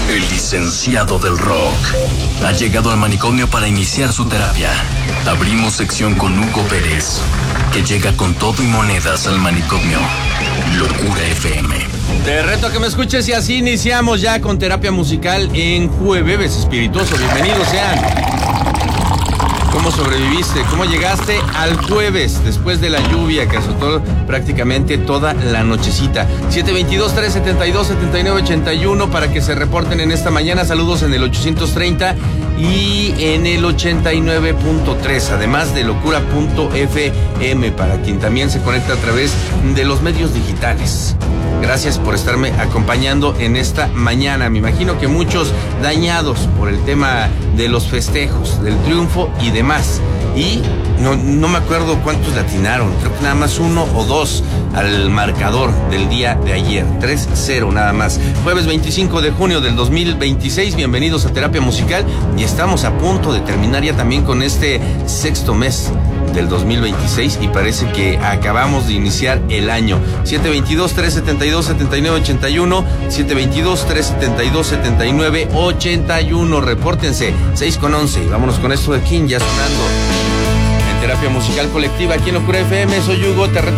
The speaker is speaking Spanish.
El licenciado del rock ha llegado al manicomio para iniciar su terapia. Abrimos sección con Hugo Pérez, que llega con todo y monedas al manicomio. Locura FM. Te reto a que me escuches y así iniciamos ya con terapia musical en Jueves Espirituoso. Bienvenidos sean. ¿Cómo sobreviviste? ¿Cómo llegaste al jueves después de la lluvia que azotó prácticamente toda la nochecita? 722-372-7981 para que se reporten en esta mañana. Saludos en el 830 y en el 89.3, además de locura.fm, para quien también se conecta a través de los medios digitales. Gracias por estarme acompañando en esta mañana. Me imagino que muchos dañados por el tema de los festejos, del triunfo y demás. Y no me acuerdo cuántos le atinaron. Creo que nada más 1 o 2 al marcador del día de ayer. 3-0 nada más. Jueves 25 de junio del 2026. Bienvenidos a Terapia Musical. Y estamos a punto de terminar ya también con este sexto mes del 2026 y parece que acabamos de iniciar el año. 722-372-7981, 722-372-7981. Repórtense, 6:11. Y vámonos con esto de King ya sonando en Terapia Musical Colectiva aquí en Locura FM. Soy Hugo, te reto